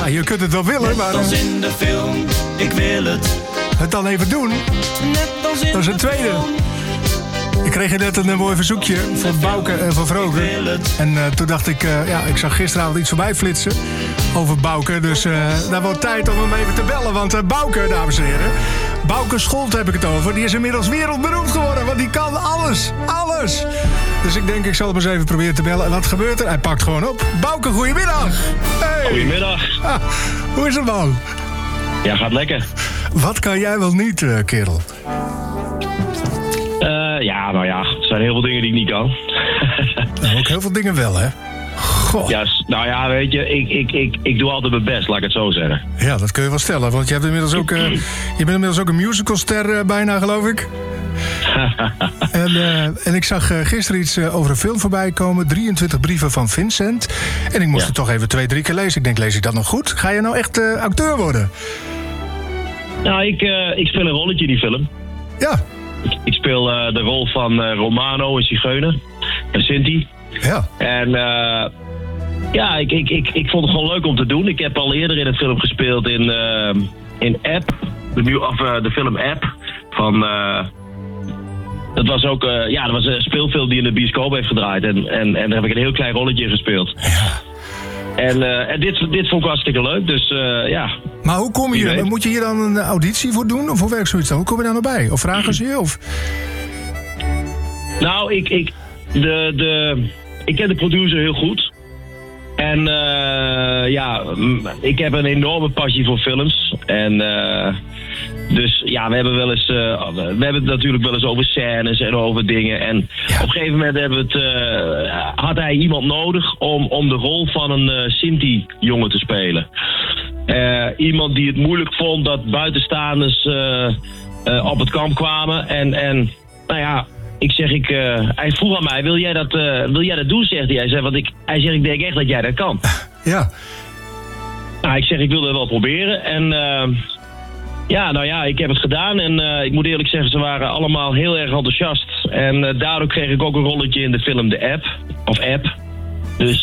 Ja, je kunt het wel willen, maar... Net als in de film, ik wil het. Het dan even doen. Net als in Dat is een tweede. Ik kreeg net een mooi verzoekje van Bouke en van Vroger. En toen dacht ik, ik zag gisteravond iets voorbij flitsen over Bouke. Dus daar wordt tijd om hem even te bellen. Want Bouke, dames en heren, Bouke Scholz heb ik het over. Die is inmiddels wereldberoemd geworden, want die kan alles. Alles. Dus ik denk, ik zal hem eens even proberen te bellen. En wat gebeurt er? Hij pakt gewoon op. Bouke, goedemiddag. Hey. Goedemiddag. Hoe is het, man? Ja, gaat lekker. Wat kan jij wel niet, kerel? Er zijn heel veel dingen die ik niet kan. Nou, ook heel veel dingen wel, hè? Goh. Ja, weet je, ik doe altijd mijn best, laat ik het zo zeggen. Ja, dat kun je wel stellen, want je hebt inmiddels ook, je bent inmiddels ook een musicalster bijna, geloof ik. En ik zag gisteren iets over een film voorbij komen. 23 brieven van Vincent. En ik moest het toch even 2-3 keer lezen. Ik denk, lees ik dat nog goed? Ga je nou echt acteur worden? Nou, ik speel een rolletje in die film. Ja. Ik speel de rol van Romano, een zigeuner. En Sinti. Ja. En ik vond het gewoon leuk om te doen. Ik heb al eerder in een film gespeeld in App. De film App. Van... Dat was ook dat was een speelfilm die in de bioscoop heeft gedraaid. En daar heb ik een heel klein rolletje in gespeeld. Ja. En dit vond ik hartstikke leuk, dus ja. Maar hoe kom je hier? Moet je hier dan een auditie voor doen? Of hoe werkt zoiets dan? Hoe kom je daar nou bij? Of vragen ze je? Of... Nou, ik ken de producer heel goed. En ik heb een enorme passie voor films. En dus ja, we hebben het natuurlijk wel eens over scènes en over dingen. En op een gegeven moment had hij iemand nodig om de rol van een Sinti-jongen te spelen. Iemand die het moeilijk vond dat buitenstaanders op het kamp kwamen. En nou ja, hij vroeg aan mij, wil jij dat doen, zegt hij. Hij zegt, ik denk echt dat jij dat kan. Ja. Nou, ik zeg, ik wil dat wel proberen. En ik heb het gedaan. En ik moet eerlijk zeggen, ze waren allemaal heel erg enthousiast. En daardoor kreeg ik ook een rolletje in de film The App. Of App. Dus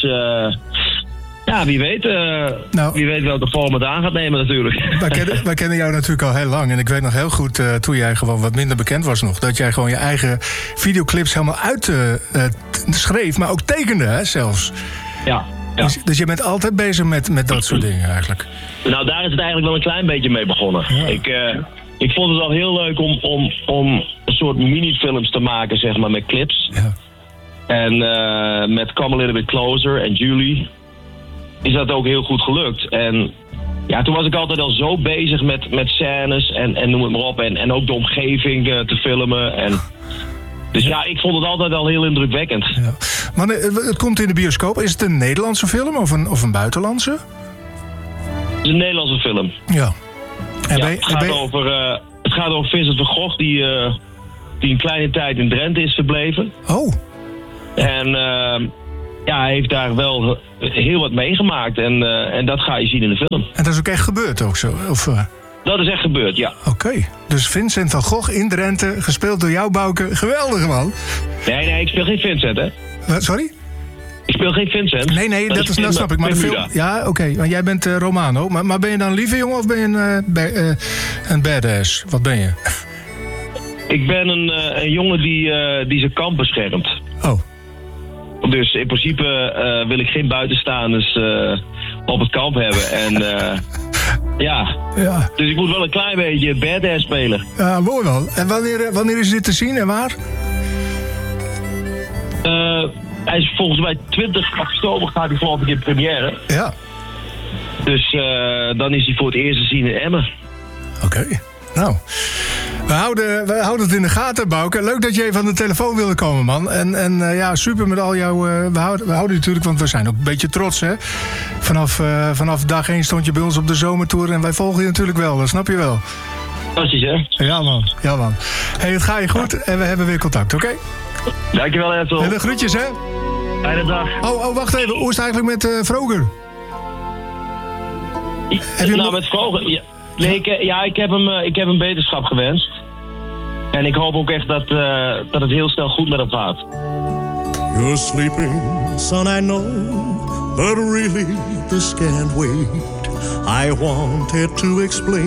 wie weet. Wie weet welke vorm het aan gaat nemen natuurlijk. Wij kennen jou natuurlijk al heel lang. En ik weet nog heel goed, toen jij gewoon wat minder bekend was nog... dat jij gewoon je eigen videoclips helemaal schreef, maar ook tekende, hè, zelfs. Ja. Ja. Dus je bent altijd bezig met dat soort dingen eigenlijk? Nou, daar is het eigenlijk wel een klein beetje mee begonnen. Ja. Ik vond het al heel leuk om een soort minifilms te maken, zeg maar, met clips. Ja. En met Come a Little Bit Closer en Julie is dat ook heel goed gelukt. En ja, toen was ik altijd al zo bezig met scènes en noem het maar op. En ook de omgeving te filmen. En dus ja, ik vond het altijd al heel indrukwekkend. Ja. Maar het komt in de bioscoop. Is het een Nederlandse film of een buitenlandse? Het is een Nederlandse film. Ja. Het gaat over Vincent van Gogh die een kleine tijd in Drenthe is verbleven. Oh. En hij heeft daar wel heel wat meegemaakt. En dat ga je zien in de film. En dat is ook echt gebeurd ook zo? Of... Dat is echt gebeurd, ja. Oké. Dus Vincent van Gogh in Drenthe, gespeeld door jou, Bouke. Geweldig, man. Nee, ik speel geen Vincent, hè. Sorry? Ik speel geen Vincent. Nee, dat snap ik. Maar de film... Ja, oké. Want jij bent Romano. Maar ben je dan een lieve jongen of ben je een badass? Wat ben je? Ik ben een jongen die zijn kamp beschermt. Oh. Dus in principe wil ik geen buitenstaanders op het kamp hebben. En ja. Dus ik moet wel een klein beetje badass spelen. Ja, mooi wel. En wanneer is dit te zien en waar? Hij is volgens mij 20 oktober gaat hij geloof ik in première. Ja. Dus dan is hij voor het eerst te zien in Emmen. Oké. Nou, we houden het in de gaten, Bouke. Leuk dat je even aan de telefoon wilde komen, man. En super met al jouw... we houden je natuurlijk, want we zijn ook een beetje trots, hè. Vanaf dag 1 stond je bij ons op de zomertour en wij volgen je natuurlijk wel, dat snap je wel. Fantastisch, hè? Ja, man. Hey, het gaat je goed en we hebben weer contact, oké? Dankjewel, Ethel. En de groetjes, hè? Fijne dag. Oh, wacht even. Hoe is het eigenlijk met Vroger? Met Vroger... Ja. Nee, ik heb hem beterschap gewenst. En ik hoop ook echt dat het heel snel goed met hem gaat. You're sleeping, son, I know, but really this can't wait. I wanted to explain